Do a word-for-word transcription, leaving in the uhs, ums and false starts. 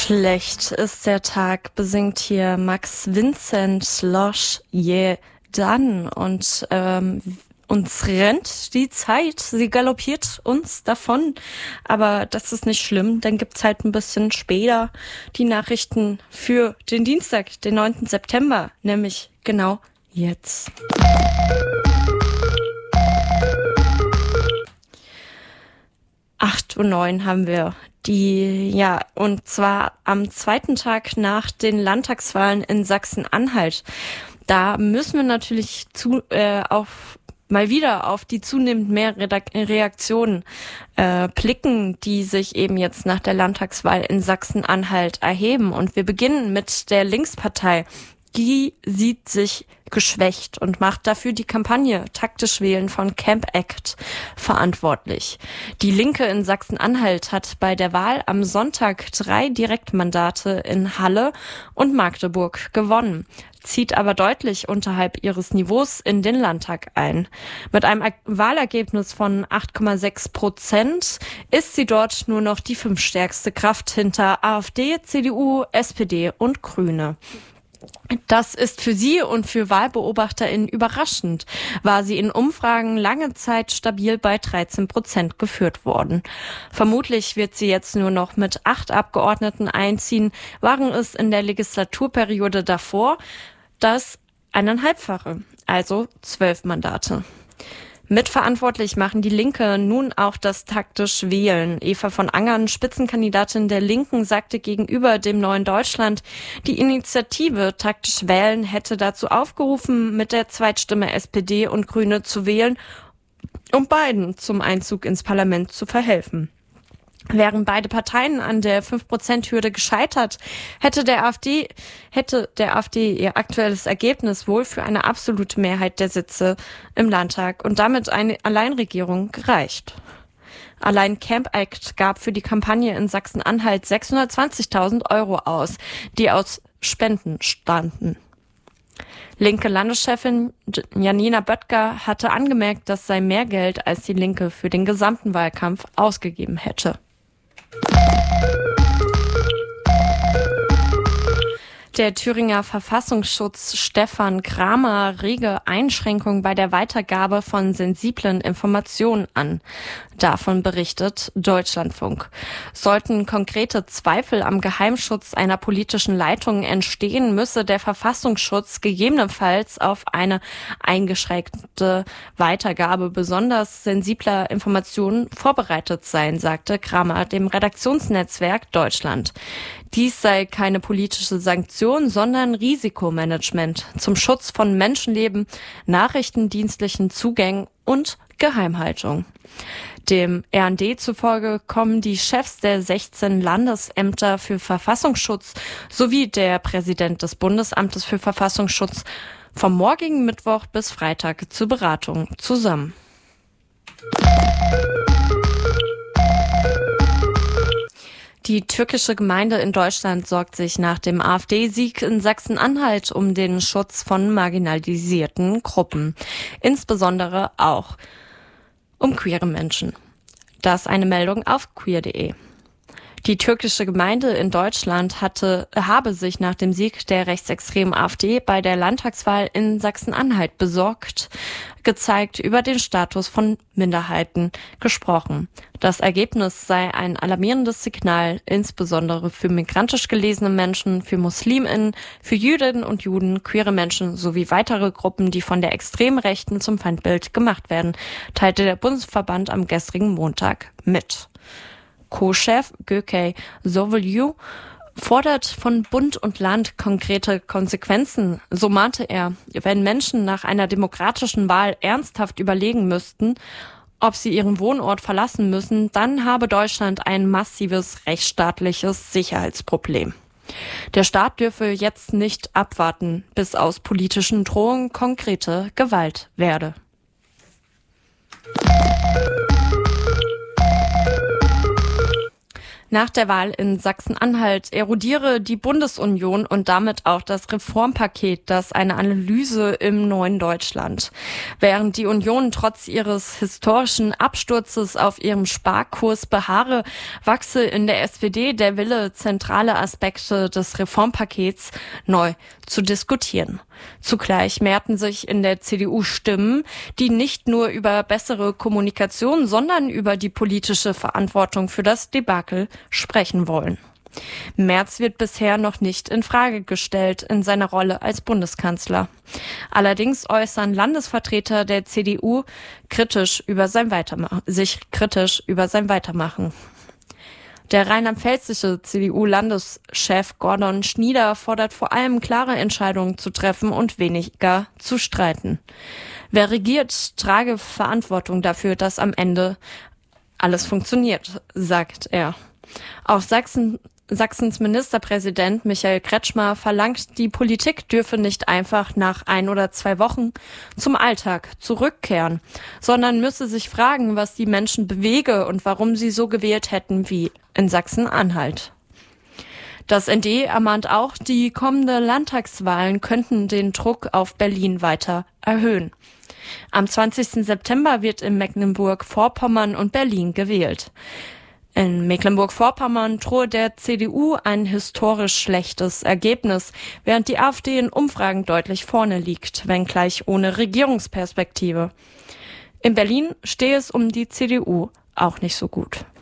Schlecht ist der Tag, besingt hier Max Vincent Losch je dann und ähm, uns rennt die Zeit, sie galoppiert uns davon, aber das ist nicht schlimm, dann gibt's halt ein bisschen später die Nachrichten für den Dienstag, den neunten September, nämlich genau jetzt. acht Uhr neun haben wir die, ja, und zwar am zweiten Tag nach den Landtagswahlen in Sachsen-Anhalt. Da müssen wir natürlich zu, äh, auf, mal wieder auf die zunehmend mehr Redak- Reaktionen äh, blicken, die sich eben jetzt nach der Landtagswahl in Sachsen-Anhalt erheben. Und wir beginnen mit der Linkspartei. Die sieht sich geschwächt und macht dafür die Kampagne Taktisch Wählen von Camp Act verantwortlich. Die Linke in Sachsen-Anhalt hat bei der Wahl am Sonntag drei Direktmandate in Halle und Magdeburg gewonnen, zieht aber deutlich unterhalb ihres Niveaus in den Landtag ein. Mit einem Wahlergebnis von acht Komma sechs Prozent ist sie dort nur noch die fünftstärkste Kraft hinter AfD, C D U, S P D und Grüne. Das ist für sie und für WahlbeobachterInnen überraschend, war sie in Umfragen lange Zeit stabil bei dreizehn Prozent geführt worden. Vermutlich wird sie jetzt nur noch mit acht Abgeordneten einziehen, waren es in der Legislaturperiode davor das eineinhalbfache, also zwölf Mandate. Mitverantwortlich machen die Linke nun auch das Taktisch Wählen. Eva von Angern, Spitzenkandidatin der Linken, sagte gegenüber dem Neuen Deutschland, die Initiative Taktisch Wählen hätte dazu aufgerufen, mit der Zweitstimme S P D und Grüne zu wählen, um beiden zum Einzug ins Parlament zu verhelfen. Wären beide Parteien an der fünf Prozent Hürde gescheitert, hätte der AfD, hätte der AfD ihr aktuelles Ergebnis wohl für eine absolute Mehrheit der Sitze im Landtag und damit eine Alleinregierung gereicht. Allein Camp Act gab für die Kampagne in Sachsen-Anhalt sechshundertzwanzigtausend Euro aus, die aus Spenden stammten. Linke Landeschefin Janina Böttger hatte angemerkt, das sei mehr Geld, als die Linke für den gesamten Wahlkampf ausgegeben hätte. Der Thüringer Verfassungsschutz Stefan Kramer rege Einschränkungen bei der Weitergabe von sensiblen Informationen an. Davon berichtet Deutschlandfunk. Sollten konkrete Zweifel am Geheimschutz einer politischen Leitung entstehen, müsse der Verfassungsschutz gegebenenfalls auf eine eingeschränkte Weitergabe besonders sensibler Informationen vorbereitet sein, sagte Kramer dem Redaktionsnetzwerk Deutschland. Dies sei keine politische Sanktion, sondern Risikomanagement zum Schutz von Menschenleben, nachrichtendienstlichen Zugängen und Geheimhaltung. Dem R N D zufolge kommen die Chefs der sechzehn Landesämter für Verfassungsschutz sowie der Präsident des Bundesamtes für Verfassungsschutz vom morgigen Mittwoch bis Freitag zur Beratung zusammen. Die türkische Gemeinde in Deutschland sorgt sich nach dem AfD-Sieg in Sachsen-Anhalt um den Schutz von marginalisierten Gruppen, insbesondere auch um queere Menschen. Das ist eine Meldung auf queer punkt de. Die türkische Gemeinde in Deutschland hatte, habe sich nach dem Sieg der rechtsextremen AfD bei der Landtagswahl in Sachsen-Anhalt besorgt gezeigt, über den Status von Minderheiten gesprochen. Das Ergebnis sei ein alarmierendes Signal, insbesondere für migrantisch gelesene Menschen, für MuslimInnen, für Jüdinnen und Juden, queere Menschen sowie weitere Gruppen, die von der extremen Rechten zum Feindbild gemacht werden, teilte der Bundesverband am gestrigen Montag mit. Co-Chef Gökay Soylu fordert von Bund und Land konkrete Konsequenzen. So mahnte er, wenn Menschen nach einer demokratischen Wahl ernsthaft überlegen müssten, ob sie ihren Wohnort verlassen müssen, dann habe Deutschland ein massives rechtsstaatliches Sicherheitsproblem. Der Staat dürfe jetzt nicht abwarten, bis aus politischen Drohungen konkrete Gewalt werde. Nach der Wahl in Sachsen-Anhalt erodiere die Bundesunion und damit auch das Reformpaket, das eine Analyse im neuen Deutschland. Während die Union trotz ihres historischen Absturzes auf ihrem Sparkurs beharre, wachse in der S P D der Wille, zentrale Aspekte des Reformpakets neu zu diskutieren. Zugleich mehrten sich in der C D U Stimmen, die nicht nur über bessere Kommunikation, sondern über die politische Verantwortung für das Debakel sprechen wollen. Merz wird bisher noch nicht in Frage gestellt in seiner Rolle als Bundeskanzler. Allerdings äußern Landesvertreter der C D U kritisch über sein Weitermachen, sich kritisch über sein Weitermachen. Der rheinland-pfälzische C D U-Landeschef Gordon Schnieder fordert vor allem, klare Entscheidungen zu treffen und weniger zu streiten. Wer regiert, trage Verantwortung dafür, dass am Ende alles funktioniert, sagt er. Auch Sachsen, Sachsens Ministerpräsident Michael Kretschmer verlangt, die Politik dürfe nicht einfach nach ein oder zwei Wochen zum Alltag zurückkehren, sondern müsse sich fragen, was die Menschen bewege und warum sie so gewählt hätten wie in Sachsen-Anhalt. Das N D ermahnt auch, die kommenden Landtagswahlen könnten den Druck auf Berlin weiter erhöhen. Am zwanzigsten September wird in Mecklenburg-Vorpommern und Berlin gewählt. In Mecklenburg-Vorpommern drohe der C D U ein historisch schlechtes Ergebnis, während die AfD in Umfragen deutlich vorne liegt, wenngleich ohne Regierungsperspektive. In Berlin stehe es um die C D U auch nicht so gut.